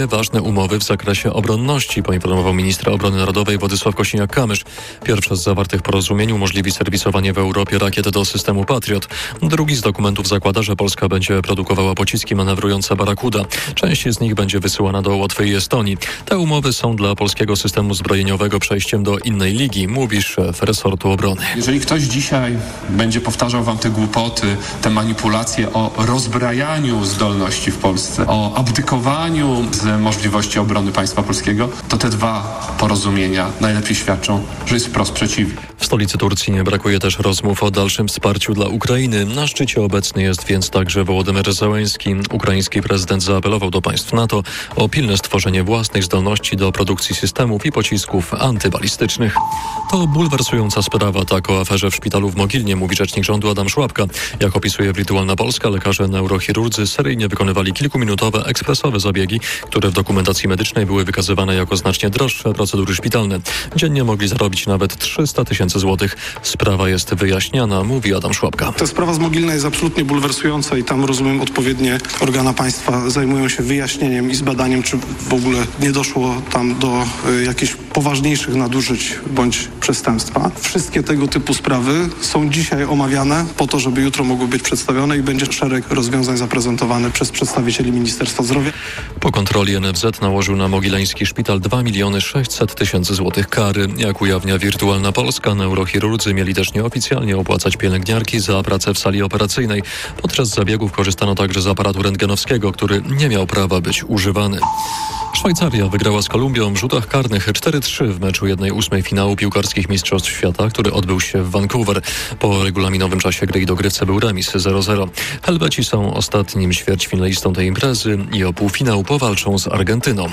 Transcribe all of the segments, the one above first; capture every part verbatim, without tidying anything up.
ważne umowy w zakresie obronności, poinformował minister obrony narodowej Władysław Kosiniak-Kamysz. Pierwsza z zawartych porozumień umożliwi serwisowanie w Europie rakiet do systemu Patriot. Drugi z dokumentów zakłada, że Polska będzie produkowała pociski manewrujące Barakuda. Część z nich będzie wysyłana do Łotwy i Estonii. Te umowy są dla polskiego systemu zbrojeniowego przejściem do innej ligi, mówi szef resortu obrony. Jeżeli ktoś dzisiaj będzie powtarzał wam te głupoty, te manipulacje o rozbrajaniu zdolności w Polsce, o abdykowaniu z możliwości obrony państwa polskiego, to te dwa porozumienia najlepiej świadczą, że jest wprost przeciwnie. W stolicy Turcji nie brakuje też rozmów o dalszym wsparciu dla Ukrainy. Na szczycie obecny jest więc także Wołodymyr Zełenski. Ukraiński prezydent zaapelował do państw NATO o pilne stworzenie własnych zdolności do produkcji systemów i pocisków antybalistycznych. To bulwersująca sprawa, tak o aferze w szpitalu w Mogilnie, mówi rzecznik rządu Adam Szłapka. Jak opisuje Wirtualna Polska, lekarze neurochirurdzy seryjnie wykonywali kilkuminutowe, ekspresowe zabiegi, które w dokumentacji medycznej były wykazywane jako znacznie droższe procedury szpitalne. Dziennie mogli zarobić nawet trzysta tysięcy złotych. Sprawa jest wyjaśniana, mówi Adam Szłapka. Ta sprawa z Mogilna jest absolutnie bulwersująca i tam, rozumiem, odpowiednie organa państwa zajmują się wyjaśnieniem i zbadaniem, czy w ogóle nie doszło tam do y, jakichś poważniejszych nadużyć bądź przestępstwa. Wszystkie tego typu sprawy są dzisiaj omawiane po to, żeby jutro mogły być przedstawione i będzie szereg rozwiązań zaprezentowany przez przedstawicieli Ministerstwa Zdrowia. Po kontroli N F Z nałożył na mogileński szpital dwa miliony sześćset tysięcy złotych kary. Jak ujawnia Wirtualna Polska, neurochirurdzy mieli też nieoficjalnie opłacać pielęgniarki za pracę w sali operacyjnej. Podczas zabiegów korzystano także z aparatu rentgenowskiego, który nie miał prawa być używany. Szwajcaria wygrała z Kolumbią w rzutach karnych cztery trzy w meczu jednej ósmej finału piłkarskich Mistrzostw Świata, który odbył się w Vancouver. Po regulaminowym czasie gry i dogrywce był remis zero zero. Helweci są ostatnim ćwierćfinalistą tej imprezy i o półfinał powalczą z Argentyną.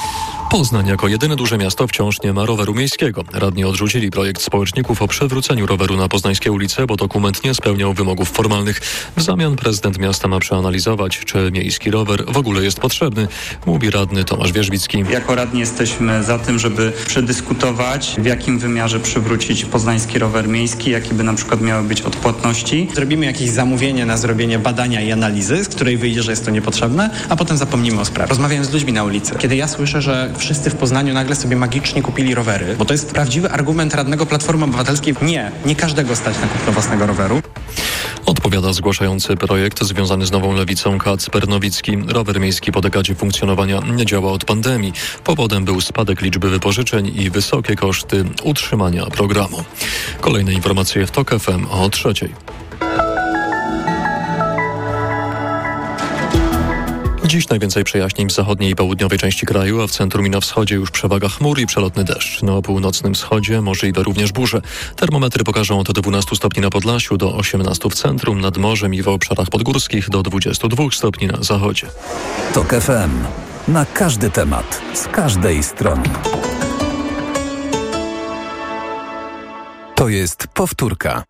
Poznań jako jedyne duże miasto wciąż nie ma roweru miejskiego. Radni odrzucili projekt społeczników o przywróceniu roweru na poznańskie ulice, bo dokument nie spełniał wymogów formalnych. W zamian prezydent miasta ma przeanalizować, czy miejski rower w ogóle jest potrzebny, mówi radny Tomasz Wierzbicki. Jako radni jesteśmy za tym, żeby przedyskutować, w jakim wymiarze przywrócić poznański rower miejski, jakie by na przykład miały być odpłatności. Zrobimy jakieś zamówienie na zrobienie badania i analizy, z której wyjdzie, że jest to niepotrzebne, a potem zapomnimy o sprawie. Rozmawiam z ludźmi na ulicy. Kiedy ja słyszę, że wszyscy w Poznaniu nagle sobie magicznie kupili rowery, bo to jest prawdziwy argument radnego Platformy Obywatelskiej. Nie, nie każdego stać na kupno własnego roweru. Odpowiada zgłaszający projekt związany z Nową Lewicą Kacper Nowicki. Rower miejski po dekadzie funkcjonowania nie działa od pandemii. Powodem był spadek liczby wypożyczeń i wysokie koszty utrzymania programu. Kolejne informacje w TOK F M o trzeciej. Dziś najwięcej przejaśnień w zachodniej i południowej części kraju, a w centrum i na wschodzie już przewaga chmur i przelotny deszcz. Na północnym wschodzie możliwe również burze. Termometry pokażą od dwunastu stopni na Podlasiu do osiemnastu w centrum, nad morzem i w obszarach podgórskich do dwudziestu dwóch stopni na zachodzie. TOK F M. Na każdy temat, z każdej strony. To jest powtórka.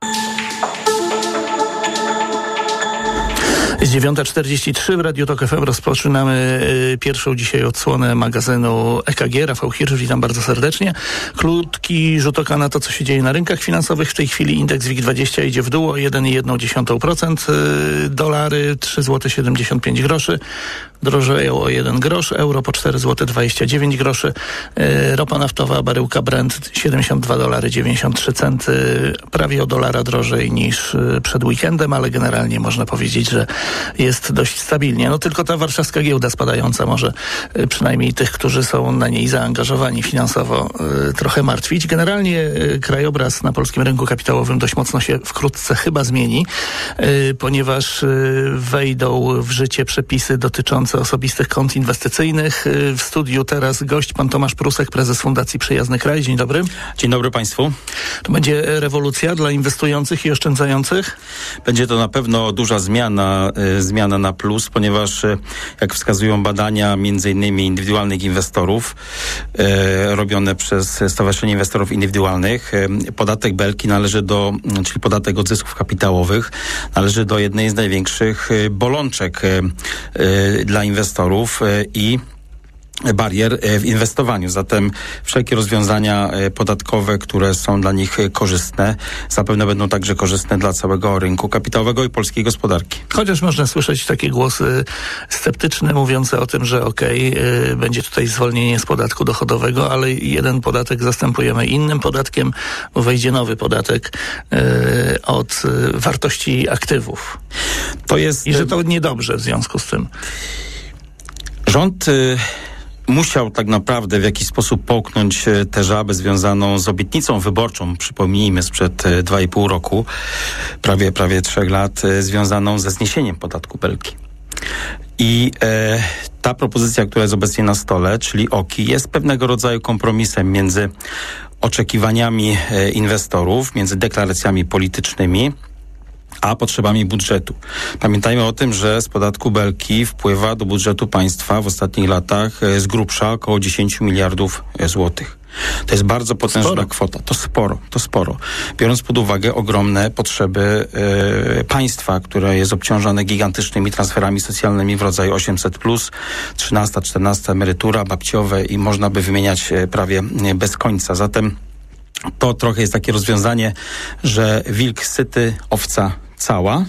Jest dziewiąta czterdzieści trzy w Radiu TOK F M. Rozpoczynamy y, pierwszą dzisiaj odsłonę magazynu E K G. Rafał Hirsch, witam bardzo serdecznie. Krótki rzut oka na to, co się dzieje na rynkach finansowych. W tej chwili indeks WIG dwadzieścia idzie w dół o jeden przecinek jeden procent. Y, dolary trzy złote siedemdziesiąt pięć groszy. Drożeją o jeden grosz. Euro po cztery złote dwadzieścia dziewięć groszy. Y, ropa naftowa, baryłka Brent siedemdziesiąt dwa dolary dziewięćdziesiąt trzy centy. Prawie o dolara drożej niż y, przed weekendem, ale generalnie można powiedzieć, że jest dość stabilnie. No tylko ta warszawska giełda spadająca może y, przynajmniej tych, którzy są na niej zaangażowani finansowo, y, trochę martwić. Generalnie y, krajobraz na polskim rynku kapitałowym dość mocno się wkrótce chyba zmieni, y, ponieważ y, wejdą w życie przepisy dotyczące osobistych kont inwestycyjnych. Y, w studiu teraz gość pan Tomasz Prusek, prezes Fundacji Przyjazny Kraj. Dzień dobry. Dzień dobry Państwu. To będzie rewolucja dla inwestujących i oszczędzających? Będzie to na pewno duża zmiana, y, zmiana na plus, ponieważ y, jak wskazują badania między innymi indywidualnych inwestorów y, robione przez Stowarzyszenie Inwestorów Indywidualnych, y, podatek Belki należy do, czyli podatek od zysków kapitałowych, należy do jednej z największych y, bolączek y, y, dla inwestorów y, i barier w inwestowaniu. Zatem wszelkie rozwiązania podatkowe, które są dla nich korzystne, zapewne będą także korzystne dla całego rynku kapitałowego i polskiej gospodarki. Chociaż można słyszeć takie głosy sceptyczne, mówiące o tym, że okej, okay, będzie tutaj zwolnienie z podatku dochodowego, ale jeden podatek zastępujemy innym podatkiem, bo wejdzie nowy podatek y, od y, wartości aktywów. To jest... I że to niedobrze w związku z tym. Rząd... Y- musiał tak naprawdę w jakiś sposób połknąć tę żabę związaną z obietnicą wyborczą, przypomnijmy, sprzed dwa i pół roku, prawie, prawie trzech lat, związaną ze zniesieniem podatku Belki. I e, ta propozycja, która jest obecnie na stole, czyli O K I, jest pewnego rodzaju kompromisem między oczekiwaniami e, inwestorów, między deklaracjami politycznymi, a potrzebami budżetu. Pamiętajmy o tym, że z podatku Belki wpływa do budżetu państwa w ostatnich latach z grubsza około dziesięć miliardów złotych. To jest bardzo potężna sporo. kwota. To sporo, to sporo. Biorąc pod uwagę ogromne potrzeby e, państwa, które jest obciążone gigantycznymi transferami socjalnymi w rodzaju osiemset plus, trzynasta, czternasta emerytura, babciowe i można by wymieniać e, prawie e, bez końca. Zatem to trochę jest takie rozwiązanie, że wilk syty, owca cała.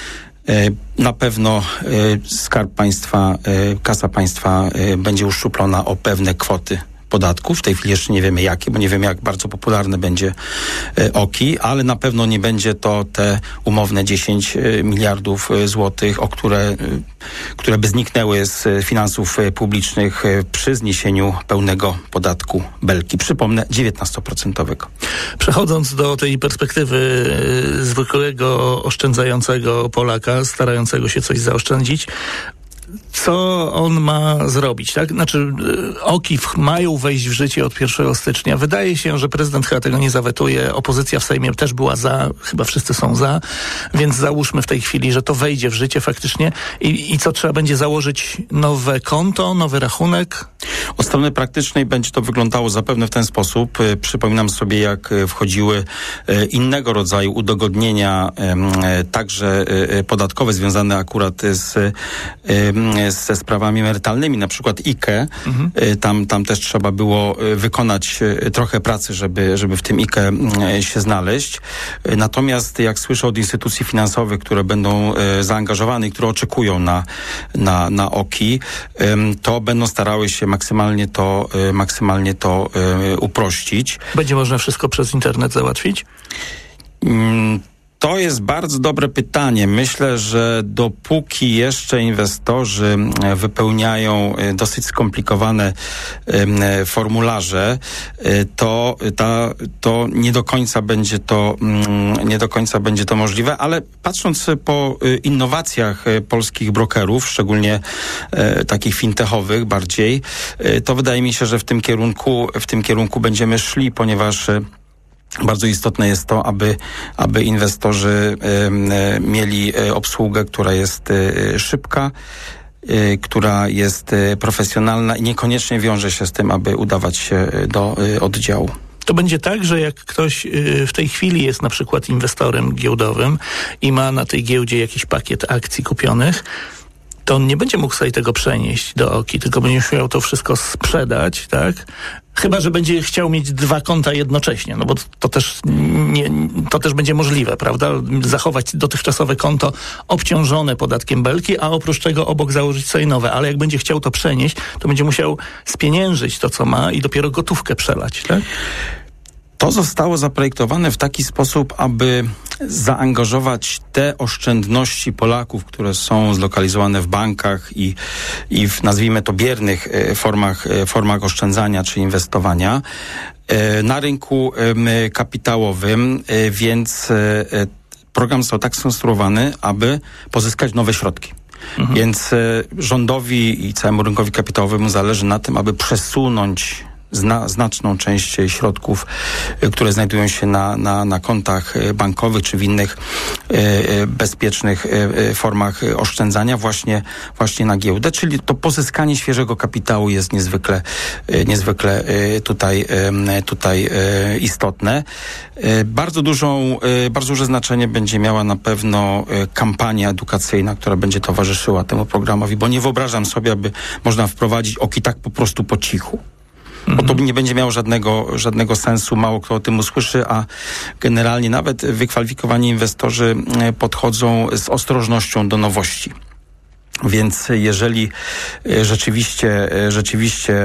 Na pewno Skarb Państwa, kasa państwa będzie uszczuplona o pewne kwoty podatków. W tej chwili jeszcze nie wiemy jakie, bo nie wiemy jak bardzo popularne będzie O K I, ale na pewno nie będzie to te umowne dziesięć miliardów złotych, o które, które by zniknęły z finansów publicznych przy zniesieniu pełnego podatku Belki. Przypomnę, dziewiętnastoprocentowego. Przechodząc do tej perspektywy zwykłego oszczędzającego Polaka, starającego się coś zaoszczędzić, co on ma zrobić, tak? Znaczy O K I mają wejść w życie od pierwszego stycznia. Wydaje się, że prezydent chyba tego nie zawetuje. Opozycja w Sejmie też była za, chyba wszyscy są za, więc załóżmy w tej chwili, że to wejdzie w życie faktycznie. I, i co, trzeba będzie założyć nowe konto, nowy rachunek? Od strony praktycznej będzie to wyglądało zapewne w ten sposób. Przypominam sobie, jak wchodziły innego rodzaju udogodnienia, także podatkowe, związane akurat z ze sprawami emerytalnymi, na przykład I K E. Mhm. Tam, tam też trzeba było wykonać trochę pracy, żeby, żeby w tym I K E się znaleźć. Natomiast jak słyszę od instytucji finansowych, które będą zaangażowane i które oczekują na, na, na O K I, to będą starały się maksymalnie to, maksymalnie to uprościć. Będzie można wszystko przez internet załatwić? Mm. To jest bardzo dobre pytanie. Myślę, że dopóki jeszcze inwestorzy wypełniają dosyć skomplikowane formularze, to, ta, to nie do końca będzie to, nie do końca będzie to możliwe, ale patrząc po innowacjach polskich brokerów, szczególnie takich fintechowych bardziej, to wydaje mi się, że w tym kierunku, w tym kierunku będziemy szli, ponieważ bardzo istotne jest to, aby, aby inwestorzy y, mieli obsługę, która jest y, szybka, y, która jest y, profesjonalna i niekoniecznie wiąże się z tym, aby udawać się do y, oddziału. To będzie tak, że jak ktoś y, w tej chwili jest na przykład inwestorem giełdowym i ma na tej giełdzie jakiś pakiet akcji kupionych, to on nie będzie mógł sobie tego przenieść do O K I, tylko będzie musiał to wszystko sprzedać, tak? Chyba że będzie chciał mieć dwa konta jednocześnie, no bo to też, nie, to też będzie możliwe, prawda? Zachować dotychczasowe konto obciążone podatkiem Belki, a oprócz tego obok założyć sobie nowe. Ale jak będzie chciał to przenieść, to będzie musiał spieniężyć to, co ma i dopiero gotówkę przelać, tak? To zostało zaprojektowane w taki sposób, aby zaangażować te oszczędności Polaków, które są zlokalizowane w bankach i, i w, nazwijmy to, biernych formach, formach oszczędzania czy inwestowania na rynku kapitałowym, więc program został tak skonstruowany, aby pozyskać nowe środki. Mhm. Więc rządowi i całemu rynkowi kapitałowemu zależy na tym, aby przesunąć zna, znaczną część środków, które znajdują się na, na, na kontach bankowych czy w innych bezpiecznych formach oszczędzania właśnie, właśnie na giełdę, czyli to pozyskanie świeżego kapitału jest niezwykle, niezwykle tutaj, tutaj istotne. Bardzo dużą, bardzo duże znaczenie będzie miała na pewno kampania edukacyjna, która będzie towarzyszyła temu programowi, bo nie wyobrażam sobie, aby można wprowadzić O K I tak po prostu po cichu. Bo to nie będzie miało żadnego, żadnego sensu, mało kto o tym usłyszy, a generalnie nawet wykwalifikowani inwestorzy podchodzą z ostrożnością do nowości. Więc jeżeli rzeczywiście, rzeczywiście